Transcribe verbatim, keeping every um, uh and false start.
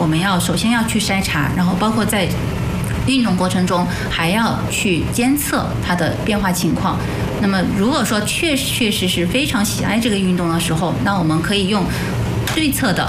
们要首先要去筛查，然后包括在运动过程中还要去监测它的变化情况。那么如果说确确实实非常喜爱这个运动的时候，那我们可以用对侧的